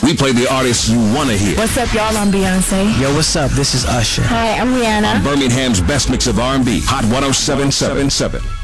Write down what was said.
We play the artists you want to hear. What's up, y'all? I'm Beyonce. Yo, what's up? This is Usher. Hi, I'm Rihanna. Birmingham's best mix of R&B. Hot 107.77.